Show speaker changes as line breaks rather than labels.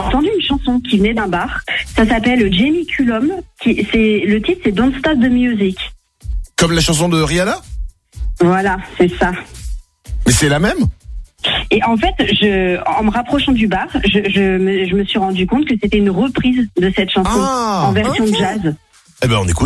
entendu une chanson qui venait d'un bar. Ça s'appelle Jamie Cullum. Le titre, c'est Don't Stop the Music.
Comme la chanson de Rihanna ?
Voilà, c'est ça.
Mais c'est la même ?
Et en fait, en me rapprochant du bar, je me suis rendu compte que c'était une reprise de cette chanson en version jazz.
Eh ben, on écoute.